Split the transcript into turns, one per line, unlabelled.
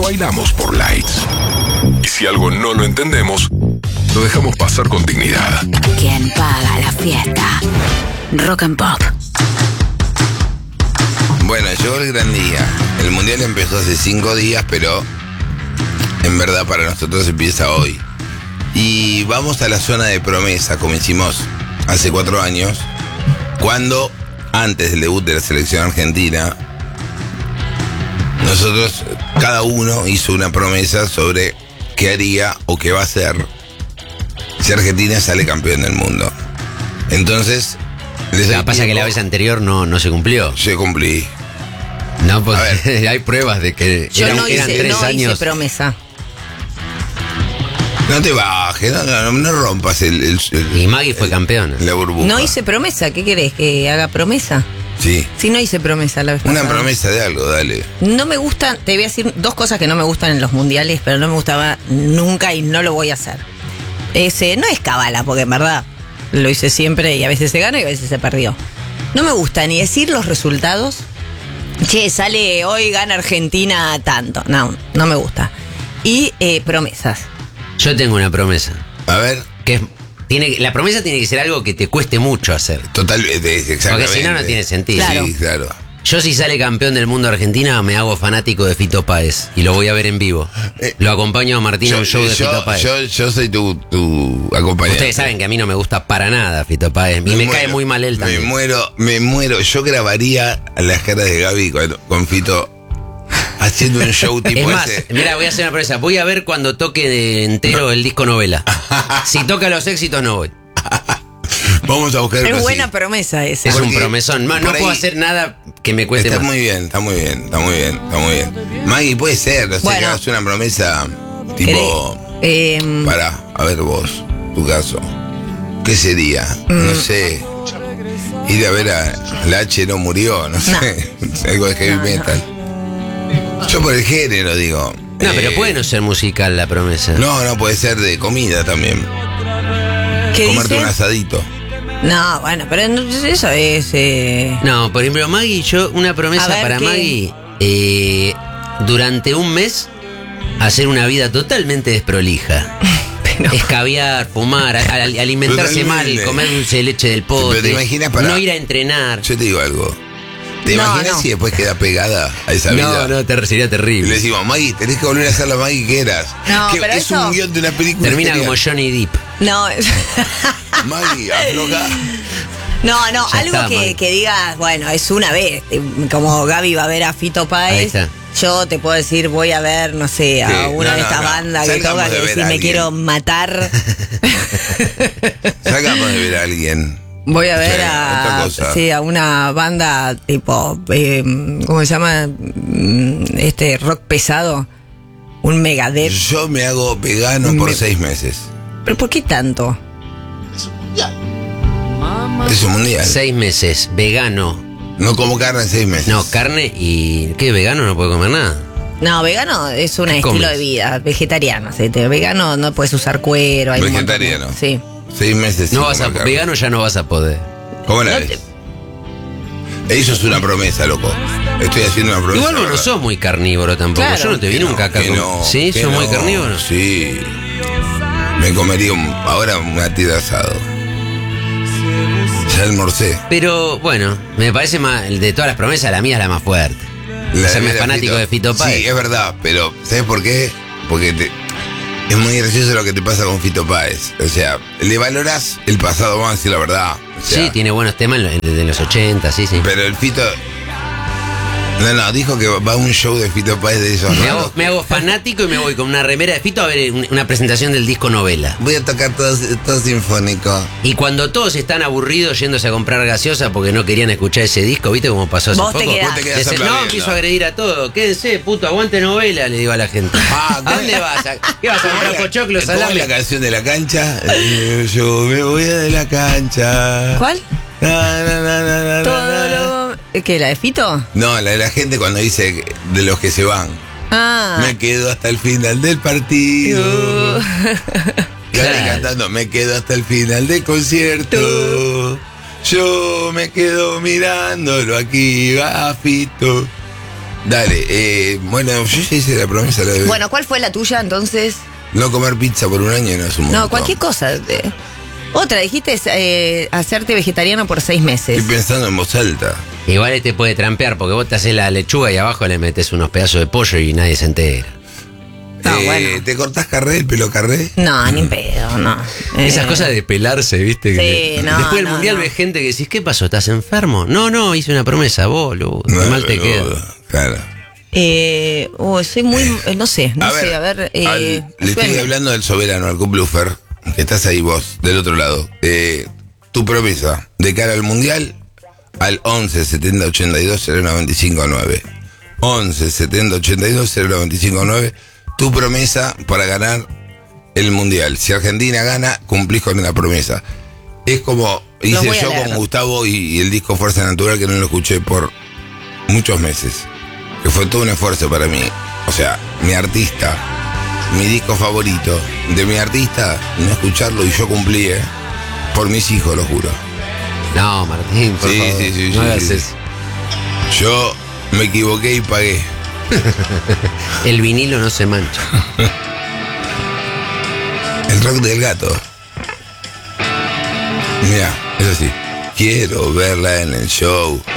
bailamos por likes. Y si algo no lo entendemos, lo dejamos pasar con dignidad.
¿Quién paga la fiesta? Rock and Pop.
Bueno, llegó el gran día. El mundial empezó hace 5 días, pero en verdad para nosotros empieza hoy. Y vamos a la zona de promesa, como hicimos hace 4 años, cuando, antes del debut de la selección argentina, nosotros, cada uno hizo una promesa sobre qué haría o qué va a hacer si Argentina sale campeón del mundo. Entonces,
Lo que pasa que la vez anterior no se cumplió.
Se cumplí.
No, pues hay pruebas de que eran 3 años.
Hice promesa.
No te bajes, no rompas
Y Maggie fue campeona.
La burbuja.
No hice promesa, ¿qué querés? ¿Que haga promesa?
Sí.
Sí, no hice promesa la vez pasada.
Una promesa de algo, dale.
No me gustan, te voy a decir 2 cosas que no me gustan en los mundiales, pero no me gustaba nunca y no lo voy a hacer. No es cabala, porque en verdad lo hice siempre y a veces se gana y a veces se perdió. No me gusta ni decir los resultados. Che, sale hoy, gana Argentina tanto. No me gusta. Y promesas.
Yo tengo una promesa.
A ver.
La promesa tiene que ser algo que te cueste mucho hacer.
Totalmente, exactamente.
Porque si no tiene sentido.
Claro.
Sí, claro.
Yo, si sale campeón del mundo Argentina, me hago fanático de Fito Páez y lo voy a ver en vivo. Lo acompaño a Martín a un show de Fito Páez.
Yo soy tu acompañante.
Ustedes saben que a mí no me gusta para nada Fito Páez. Y me cae muy mal él también.
Me muero. Yo grabaría a las caras de Gaby con Fito haciendo un show tipo
es más,
ese.
mira, voy a hacer una promesa. Voy a ver cuando toque de entero el disco novela. Si toca los éxitos, no voy.
Vamos a buscar algo
Es
así.
buena promesa esa.
Es
Porque
un promesón. No puedo hacer nada que me cueste
Está
más.
muy bien. Maggie, puede ser, no sé,
Bueno.
que hagas una promesa tipo... Pará, a ver vos, tu caso. ¿Qué sería? No sé. Ir a ver a la H no murió, no sé. Algo de heavy metal. Yo por el género digo.
No, pero puede no ser musical la promesa.
No, puede ser de comida también.
¿Qué
Comerte
dice?
un asadito.
No, bueno, pero eso es...
No, por ejemplo, Maggie, una promesa
A ver,
para
¿qué?
Maggie, durante un mes, hacer una vida totalmente desprolija. Escabiar, fumar, alimentarse
Totalmente.
mal, comer dulce de leche del pote,
Pero te imaginas
no ir a entrenar.
Yo te digo algo. ¿Te
No,
imaginas
no.
si después queda pegada a esa vida?
Sería
Y le
terrible.
decimos, Maggie, tenés que volver a ser la Maggie que eras.
No,
que
pero
es
eso-
un guión de una película.
Termina
genial.
como Johnny Depp.
No,
Maggie, afloja.
no,
Ya
algo
está,
que
Maggie.
digas, bueno, es una vez. Como Gaby va a ver a Fito
Ahí
Páez,
está.
yo te puedo decir, voy a ver, no sé, a
Sí,
una
no,
de
no,
estas
no.
bandas que
Salgamos
toca
de
que
ver
decir
a
me
alguien.
quiero matar.
Sacamos de ver a alguien.
Voy a ver
Sí, otra cosa.
a una banda tipo, ¿cómo se llama? Rock pesado. Un Megadeth.
Yo me hago vegano por 6 meses.
¿Pero por qué tanto?
Es un mundial.
6 meses, vegano.
No como carne en 6 meses.
No, carne y... ¿Qué? ¿Vegano? No puede comer nada.
No, vegano es un
¿Qué
estilo
comes?
de vida. Vegetariano. Vegano no puedes usar cuero. Hay un montón de-
Vegetariano.
Sí.
6 meses. sin
No vas a,
comer carne.
vegano ya no vas a poder.
¿Cómo la
No
ves? Eso es una promesa, loco. Estoy haciendo una promesa.
Igual vos no
¿verdad?
sos muy carnívoro tampoco.
Claro.
Yo no te vi
Que
nunca acá.
que no,
¿Sí?
que
¿Sos muy
no,
carnívoro?
Sí. Me comería ahora una tira de asado. Ya almorcé.
Pero bueno, me parece más, de todas las promesas, la mía es la más fuerte.
La
Serme
de
fanático de Fito Páez.
Sí, es verdad, pero ¿sabes por qué? Porque es muy gracioso lo que te pasa con Fito Páez. O sea, le valorás el pasado, vamos a decir la verdad. O sea,
Sí, tiene buenos temas de los 80, sí.
pero el Fito... No, dijo que va a un show de Fito Páez de esos
Me
raros.
hago fanático y me voy con una remera de Fito a ver una presentación del disco novela.
Voy a tocar todo sinfónico.
Y cuando todos están aburridos yéndose a comprar gaseosa porque no querían escuchar ese disco, ¿viste cómo pasó hace
Vos te
poco?
quedás.
Vos te quedás
Les- no,
aplaudiendo.
empiezo a agredir a todo. Quédense, puto, aguante novela, le digo a la gente.
Ah,
¿A dónde vas? ¿Qué vas a comprar pochoclos,
¿Cómo es
salame?
la canción de la cancha? Yo me voy de la cancha.
¿Cuál?
Na, na, na, na, na,
Todo
na.
lo... ¿Qué, la de Fito?
No, la de la gente cuando dice de los que se van.
Ah.
Me quedo hasta el final del partido. Gary
Claro.
cantando, me quedo hasta el final del concierto. Yo me quedo mirándolo aquí, a Fito. Dale, bueno, yo ya hice la promesa la de...
Bueno, ¿cuál fue la tuya entonces?
No comer pizza por un año no es un montón.
No, cualquier cosa. Otra, dijiste hacerte vegetariano por 6 meses.
Estoy pensando en voz alta.
Igual te puede trampear porque vos te haces la lechuga y abajo le metes unos pedazos de pollo y nadie se entera.
No, bueno.
¿Te cortás carré, el pelo carré?
No, ni pedo, no.
Esas cosas de pelarse, ¿viste?
Sí, no,
después del
no,
mundial
no.
ves gente que decís, ¿qué pasó? ¿Estás enfermo? No, hice una promesa, boludo. Qué mal te queda.
Claro.
Soy muy, no sé, a ver.
Le estoy hablando del soberano, al Bluffer, que estás ahí vos, del otro lado. Tu promesa de cara al mundial, al 11 70 82 095 9. 11 70 82 095 9. Tu promesa para ganar el mundial. Si Argentina gana, cumplís con la promesa. Es como hice yo con Gustavo y el disco Fuerza Natural, que no lo escuché por muchos meses. Que fue todo un esfuerzo para mí. O sea, mi artista, mi disco favorito de mi artista, no escucharlo, y yo cumplí, por mis hijos, lo juro.
No, Martín, por favor, no hagas eso.
Yo me equivoqué y pagué.
El vinilo no se mancha.
El rock del gato. Mira, eso sí. Quiero verla en el show.